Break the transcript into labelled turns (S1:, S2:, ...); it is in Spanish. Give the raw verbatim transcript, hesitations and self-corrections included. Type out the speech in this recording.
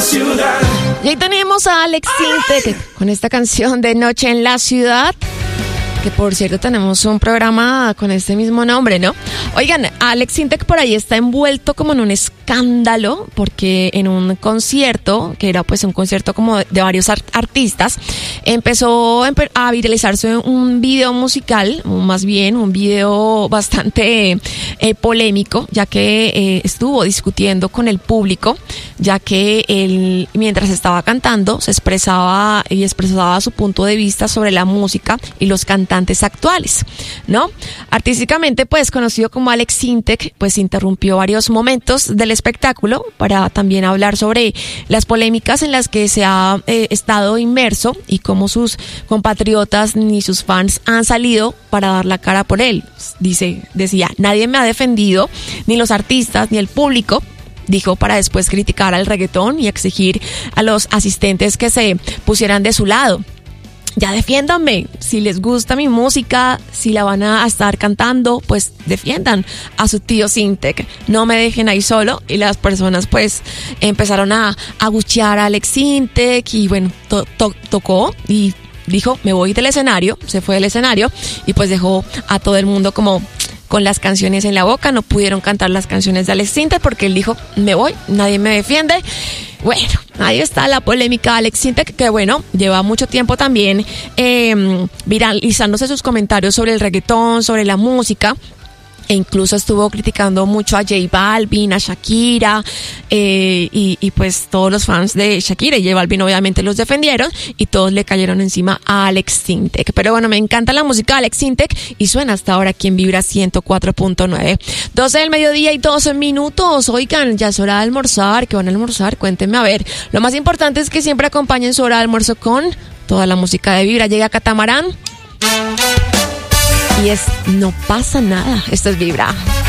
S1: ciudad.
S2: Y ahí tenemos a Alex Sintek con esta canción de Noche en la Ciudad. Que por cierto tenemos un programa con este mismo nombre, ¿no? Oigan, Alex Sintek por ahí está envuelto como en un escándalo porque en un concierto, que era pues un concierto como de varios art- artistas, empezó a viralizarse un video musical, o más bien un video bastante eh, polémico, ya que eh, estuvo discutiendo con el público, ya que él mientras estaba cantando se expresaba y expresaba su punto de vista sobre la música y los cantantes actuales, ¿no? Artísticamente, pues, conocido como Alex Sintek, pues interrumpió varios momentos del espectáculo para también hablar sobre las polémicas en las que se ha eh, estado inmerso y cómo sus compatriotas ni sus fans han salido para dar la cara por él. Dice, decía, nadie me ha defendido, ni los artistas, ni el público, dijo, para después criticar al reggaetón y exigir a los asistentes que se pusieran de su lado. Ya defiéndanme, si les gusta mi música, si la van a estar cantando, pues defiendan a su tío Sintek, no me dejen ahí solo. Y las personas pues empezaron a abuchear a Alex Sintek y bueno, to- to- tocó y dijo, me voy del escenario, se fue del escenario y pues dejó a todo el mundo como con las canciones en la boca. No pudieron cantar las canciones de Alex Sintek porque él dijo, me voy, nadie me defiende. Bueno, ahí está la polémica de Alex Sintek, que bueno, lleva mucho tiempo también eh, viralizándose sus comentarios sobre el reggaetón, sobre la música. E incluso estuvo criticando mucho a J Balvin, a Shakira, eh, y, y pues todos los fans de Shakira y J Balvin obviamente los defendieron y todos le cayeron encima a Alex Sintek. Pero bueno, me encanta la música de Alex Sintek y suena hasta ahora aquí en Vibra ciento cuatro punto nueve. doce del mediodía y doce minutos. Oigan, ya es hora de almorzar. ¿Qué van a almorzar? Cuéntenme a ver. Lo más importante es que siempre acompañen su hora de almuerzo con toda la música de Vibra. Llega Catamarán. Y es, no pasa nada. Esto es Vibra.